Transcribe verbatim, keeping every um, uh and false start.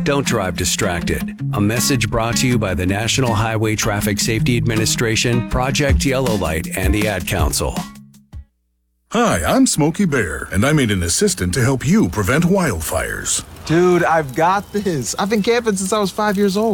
Don't drive distracted. A message brought to you by the National Highway Traffic Safety Administration, Project Yellow Light, and the Ad Council. Hi, I'm Smokey Bear, and I made an assistant to help you prevent wildfires. Dude, I've got this. I've been camping since I was five years old.